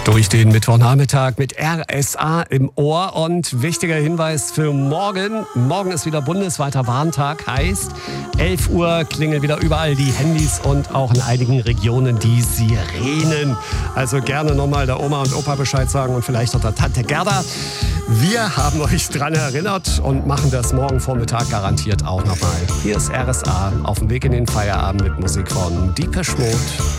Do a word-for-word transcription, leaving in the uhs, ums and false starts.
Durch den Mittwochnachmittag mit R S A im Ohr und wichtiger Hinweis für morgen. Morgen ist wieder bundesweiter Warntag, heißt elf Uhr klingeln wieder überall die Handys und auch in einigen Regionen die Sirenen. Also gerne nochmal der Oma und Opa Bescheid sagen und vielleicht auch der Tante Gerda. Wir haben euch dran erinnert und machen das morgen Vormittag garantiert auch nochmal. Hier ist R S A auf dem Weg in den Feierabend mit Musik von Depeche Mode.